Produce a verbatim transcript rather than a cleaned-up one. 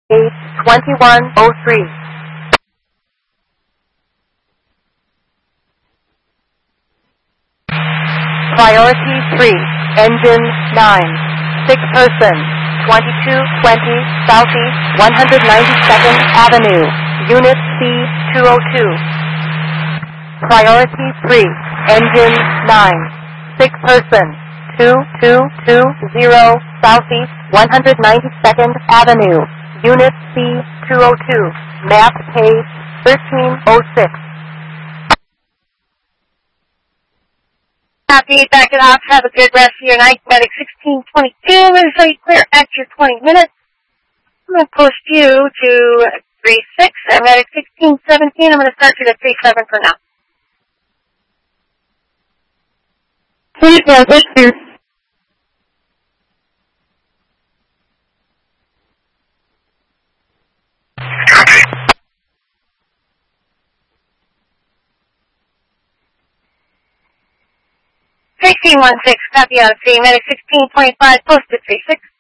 eight twenty-one oh three. Priority three, engine nine, six person, twenty-two twenty Southeast one hundred ninety-second Avenue, Unit C two oh two. Priority three, engine nine, six person, two two two zero Southeast one hundred ninety-second Avenue, Unit C two oh two, map page thirteen oh six. Copy, back it off. Have a good rest of your night. Medic sixteen twenty-two, I'm going to show you clear at your twenty minutes. I'm going to push you to three six. And Medic sixteen seventeen, I'm going to start you to three seven for now. Please, yeah, push here. sixteen one six, copy out of three. Medic sixteen twenty-five, post to three six.